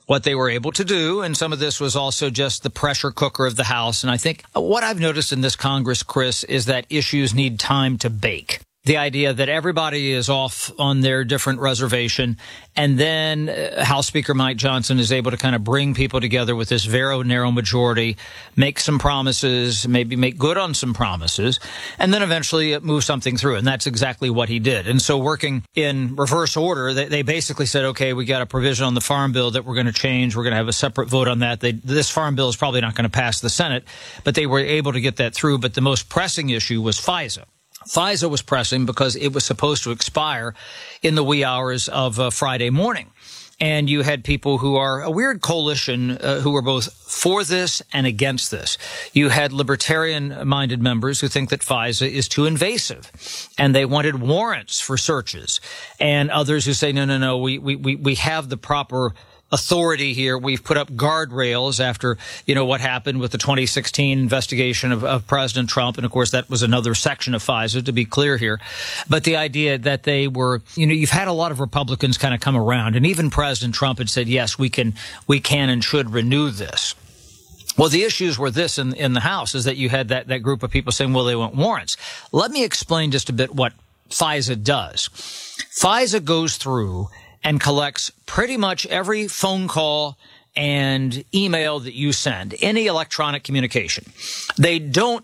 what they were able to do, and some of this was also just the pressure cooker of the House. And I think what I've noticed in this Congress, Chris, is that issues need time to bake. The idea that everybody is off on their different reservation, and then House Speaker Mike Johnson is able to kind of bring people together with this very narrow majority, make some promises, maybe make good on some promises, and then eventually move something through. And that's exactly what he did. And so working in reverse order, they basically said, okay, we got a provision on the Farm Bill that we're going to change. We're going to have a separate vote on that. This Farm Bill is probably not going to pass the Senate, but they were able to get that through. But the most pressing issue was FISA. FISA was pressing because it was supposed to expire in the wee hours of Friday morning. And you had people who are a weird coalition who were both for this and against this. You had libertarian-minded members who think that FISA is too invasive, and they wanted warrants for searches. And others who say, no, we have the proper authority here. We've put up guardrails after, what happened with the 2016 investigation of President Trump. And of course, that was another section of FISA, to be clear here. But the idea that they were, you've had a lot of Republicans kind of come around, and even President Trump had said, yes, we can and should renew this. Well, the issues were this in the House, is that you had that group of people saying, well, they want warrants. Let me explain just a bit what FISA does. FISA goes through and collects pretty much every phone call and email that you send, any electronic communication. They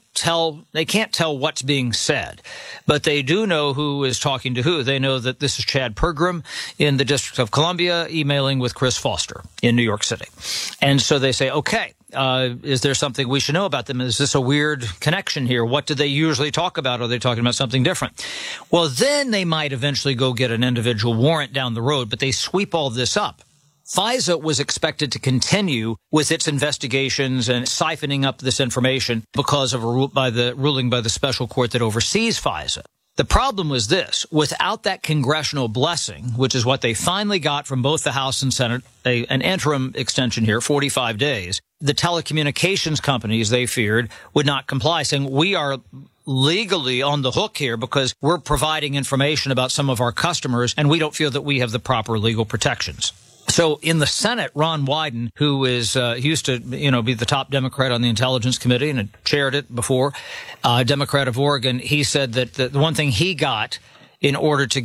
can't tell what's being said, but they do know who is talking to who. They know that this is Chad Pergram in the District of Columbia emailing with Chris Foster in New York City. And so they say, okay, is there something we should know about them? Is this a weird connection here? What do they usually talk about? Are they talking about something different? Well, then they might eventually go get an individual warrant down the road, but they sweep all this up. FISA was expected to continue with its investigations and siphoning up this information because of a ruling by the special court that oversees FISA. The problem was this: without that congressional blessing, which is what they finally got from both the House and Senate, an interim extension here, 45 days, the telecommunications companies, they feared, would not comply, saying we are legally on the hook here because we're providing information about some of our customers, and we don't feel that we have the proper legal protections. So in the Senate, Ron Wyden, who is used to be the top Democrat on the Intelligence Committee and had chaired it before, Democrat of Oregon, he said that the one thing he got in order to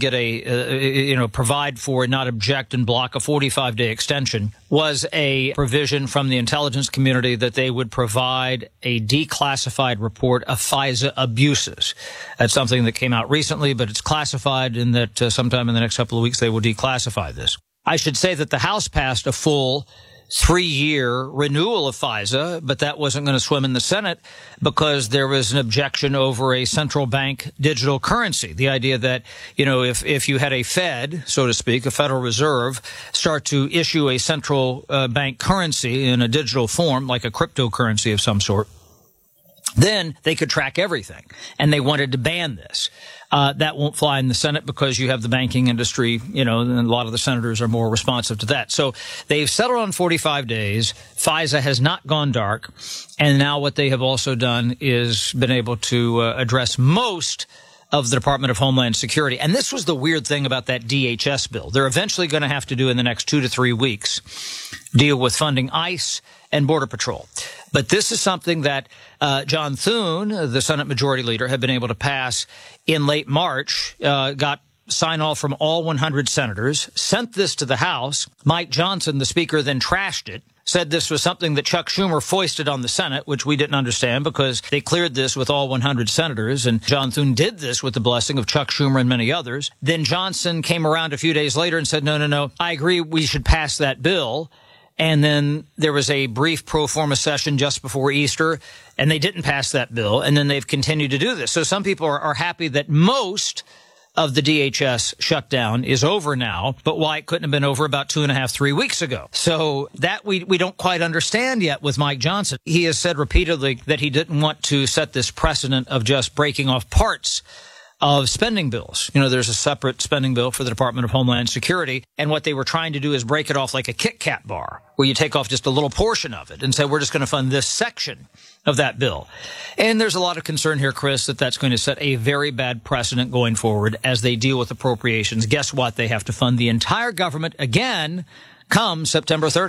get provide for and not object and block a 45-day extension was a provision from the intelligence community that they would provide a declassified report of FISA abuses. That's something that came out recently, but it's classified, and that sometime in the next couple of weeks they will declassify this. I should say that the House passed a full 3-year renewal of FISA, but that wasn't going to swim in the Senate because there was an objection over a central bank digital currency. The idea that, if you had a Fed, so to speak, a Federal Reserve, start to issue a central bank currency in a digital form, like a cryptocurrency of some sort, then they could track everything. And they wanted to ban this. That won't fly in the Senate because you have the banking industry, and a lot of the senators are more responsive to that. So they've settled on 45 days. FISA has not gone dark. And now what they have also done is been able to address most of the Department of Homeland Security. And this was the weird thing about that DHS bill. They're eventually going to have to do in the next 2 to 3 weeks, deal with funding ICE and Border Patrol. But this is something that John Thune, the Senate Majority Leader, had been able to pass in late March, got sign-off from all 100 senators, sent this to the House. Mike Johnson, the Speaker, then trashed it, said this was something that Chuck Schumer foisted on the Senate, which we didn't understand because they cleared this with all 100 senators, and John Thune did this with the blessing of Chuck Schumer and many others. Then Johnson came around a few days later and said, no, I agree, we should pass that bill. And then there was a brief pro forma session just before Easter, and they didn't pass that bill. And then they've continued to do this. So some people are happy that most of the DHS shutdown is over now, but why it couldn't have been over about 2.5, 3 weeks ago. So that we don't quite understand yet with Mike Johnson. He has said repeatedly that he didn't want to set this precedent of just breaking off parts of spending bills. There's a separate spending bill for the Department of Homeland Security, and what they were trying to do is break it off like a Kit Kat bar, where you take off just a little portion of it and say, we're just going to fund this section of that bill. And there's a lot of concern here, Chris, that that's going to set a very bad precedent going forward as they deal with appropriations. Guess what? They have to fund the entire government again come September 30th.